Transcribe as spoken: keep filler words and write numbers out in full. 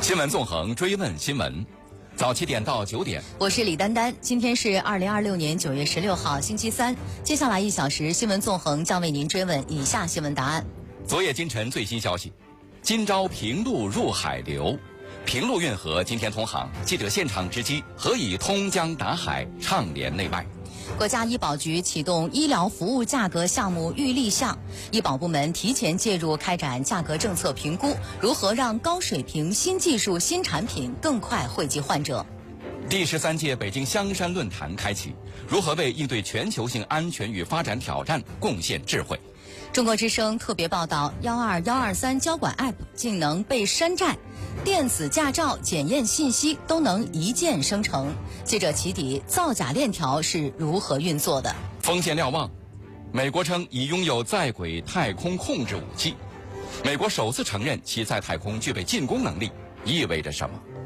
新闻纵横，追问新闻。早七点到九点， 我是李丹丹。今天是二零二六年九月十六号，星期三。接下来一小时，新闻纵横将为您追问以下新闻答案。 昨夜今晨最新消息：今朝平陆入海流，平陆运河今天通航。记者现场直击，何以通江达海，畅联内外。 国家医保局启动医疗服务价格项目预立项，医保部门提前介入开展价格政策评估，如何让高水平新技术新产品更快惠及患者。 第十三届北京香山论坛开启，如何为应对全球性安全与发展挑战贡献智慧。 中国之声特别报道：幺二幺二三交管 App 竟能被山寨，电子驾照检验信息都能一键生成。记者起底造假链条是如何运作的？ 锋线瞭望，美国称已拥有在轨太空控制武器。美国首次承认其在太空具备进攻能力，意味着什么？